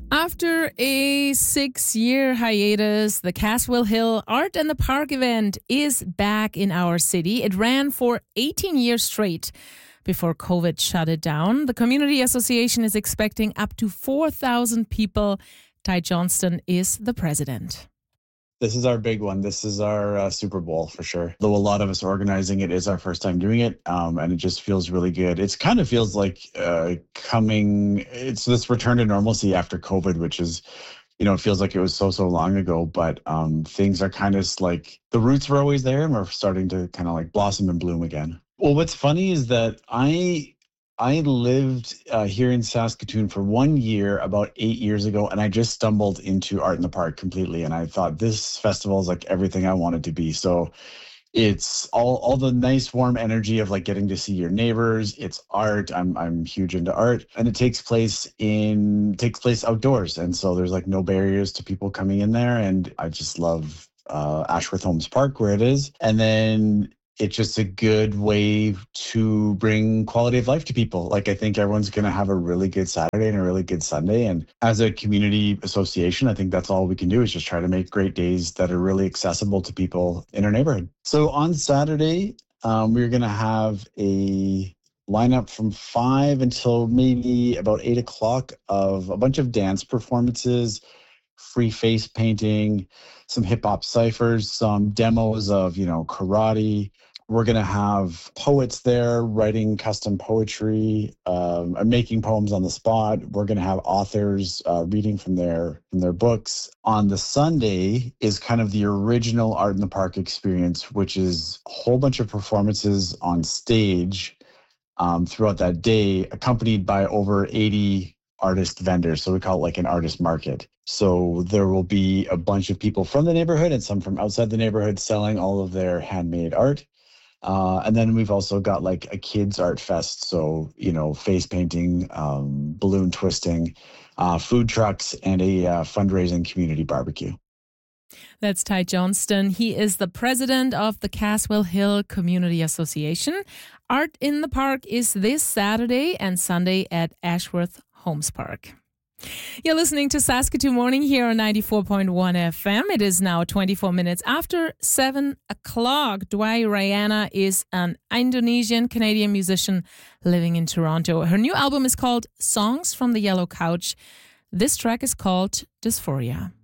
After a 6-year hiatus, the Caswell Hill Art in the Park event is back in our city. It ran for 18 years straight before COVID shut it down. The community association is expecting up to 4,000 people. Ty Johnston is the president. This is our big one. This is our Super Bowl for sure. Though a lot of us organizing it is our first time doing it, and it just feels really good. It kind of feels like it's this return to normalcy after COVID, which is, it feels like it was so long ago, but things are kind of like the roots were always there and we're starting to kind of like blossom and bloom again. Well, what's funny is that I lived here in Saskatoon for 1 year about 8 years ago, and I just stumbled into Art in the Park completely. And I thought this festival is like everything I wanted to be. So it's all the nice warm energy of like getting to see your neighbors. It's art. I'm huge into art, and it takes place outdoors. And so there's like no barriers to people coming in there. And I just love Ashworth Homes Park where it is. And then it's just a good way to bring quality of life to people. Like, I think everyone's going to have a really good Saturday and a really good Sunday. And as a community association, I think that's all we can do is just try to make great days that are really accessible to people in our neighborhood. So on Saturday, we're going to have a lineup from 5 until maybe about 8 o'clock of a bunch of dance performances, free face painting, some hip hop ciphers, some demos of, karate. We're going to have poets there writing custom poetry, making poems on the spot. We're going to have authors reading from their books. On the Sunday is kind of the original Art in the Park experience, which is a whole bunch of performances on stage throughout that day, accompanied by over 80 artist vendors. So we call it like an artist market. So there will be a bunch of people from the neighborhood and some from outside the neighborhood selling all of their handmade art. And then we've also got like a kids art fest. So, face painting, balloon twisting, food trucks, and a fundraising community barbecue. That's Ty Johnston. He is the president of the Caswell Hill Community Association. Art in the Park is this Saturday and Sunday at Ashworth Homes Park. You're listening to Saskatoon Morning here on 94.1 FM. It is now 24 minutes after 7 o'clock. Dwai Rayana is an Indonesian-Canadian musician living in Toronto. Her new album is called Songs from the Yellow Couch. This track is called Dysphoria.